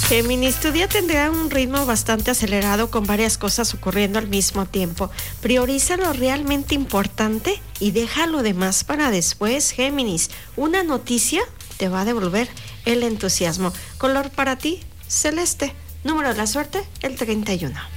Géminis, tu día tendrá un ritmo bastante acelerado con varias cosas ocurriendo al mismo tiempo. Prioriza lo realmente importante y deja lo demás para después, Géminis. Una noticia te va a devolver el entusiasmo. Color para ti, celeste. Número de la suerte, el 31.